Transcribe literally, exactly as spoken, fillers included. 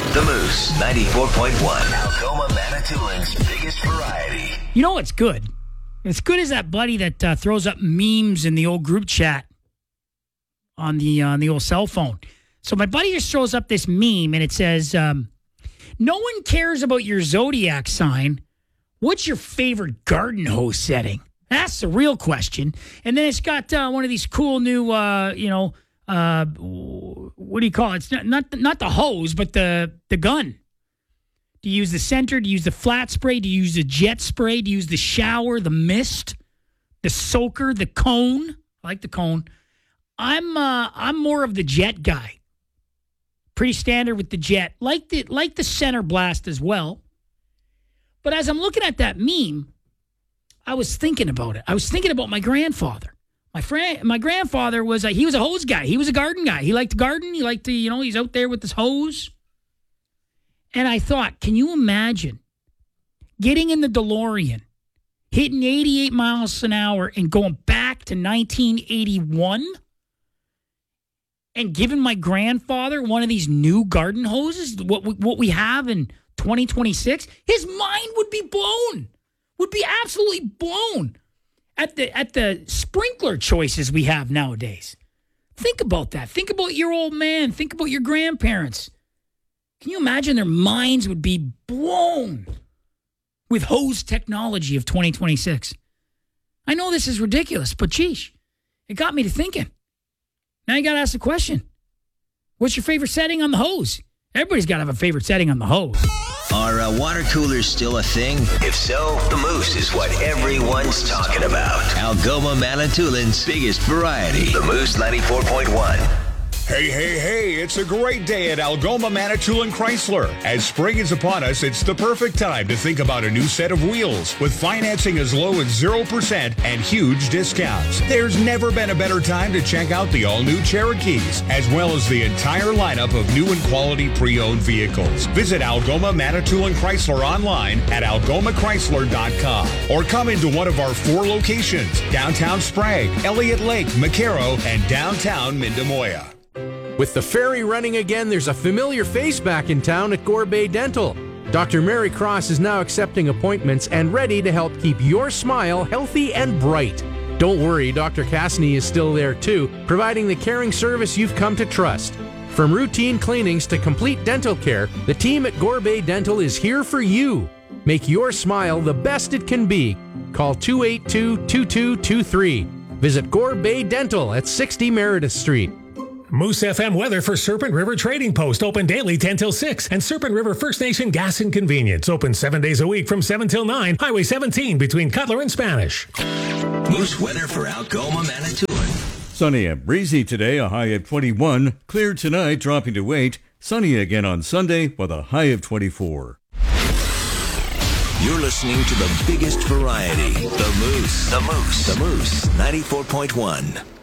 The Moose, ninety-four point one. Algoma Manitoulин's biggest variety. You know what's good? It's good as that buddy that uh, throws up memes in the old group chat on the, uh, on the old cell phone. So my buddy just throws up this meme, and it says, um, no one cares about your zodiac sign. What's your favorite garden hose setting? That's the real question. And then it's got uh, one of these cool new, uh, you know, uh, what do you call it? It's not not, not the hose, but the, the gun. Do you use the center? Do you use the flat spray? Do you use the jet spray? Do you use the shower, the mist, the soaker, the cone? I like the cone. I'm uh, I'm more of the jet guy. Pretty standard with the jet. Like the like the center blast as well. But as I'm looking at that meme, I was thinking about it. I was thinking about my grandfather. My friend, my grandfather was a, he was a hose guy. He was a garden guy. He liked to garden. He liked to, you know, he's out there with his hose. And I thought, can you imagine getting in the DeLorean, hitting eighty-eight miles an hour and going back to nineteen eighty-one and giving my grandfather one of these new garden hoses, what we, what we have in twenty twenty-six? His mind would be blown, would be absolutely blown at the at the sprinkler choices we have nowadays. Think about that. Think about your old man. Think about your grandparents. Can you imagine their minds would be blown with hose technology of twenty twenty-six? I know this is ridiculous, but geez, it got me to thinking. Now you got to ask the question, what's your favorite setting on the hose? Everybody's got to have a favorite setting on the hose. Are uh, water coolers still a thing? If so, the Moose is what everyone's talking about. Algoma Manitoulин's biggest variety. The Moose ninety-four point one. Hey, hey, hey, it's a great day at Algoma Manitoulin Chrysler. As spring is upon us, it's the perfect time to think about a new set of wheels with financing as low as zero percent and huge discounts. There's never been a better time to check out the all-new Cherokees, as well as the entire lineup of new and quality pre-owned vehicles. Visit Algoma Manitoulin Chrysler online at algoma chrysler dot com or come into one of our four locations, downtown Sprague, Elliott Lake, McCarrow, and downtown Mindamoya. With the ferry running again, there's a familiar face back in town at Gore Bay Dental. Doctor Mary Cross is now accepting appointments and ready to help keep your smile healthy and bright. Don't worry, Doctor Cassidy is still there too, providing the caring service you've come to trust. From routine cleanings to complete dental care, the team at Gore Bay Dental is here for you. Make your smile the best it can be. Call two eight two, two two two three. Visit Gore Bay Dental at sixty Meredith Street. Moose F M weather for Serpent River Trading Post, open daily ten till six, and Serpent River First Nation Gas and Convenience, open seven days a week from seven till nine, Highway seventeen between Cutler and Spanish. Moose weather for Algoma Manitoulin. Sunny and breezy today, a high of twenty-one. Clear tonight, dropping to eight. Sunny again on Sunday with a high of twenty-four. You're listening to the biggest variety, The Moose. The Moose. The Moose, ninety-four point one.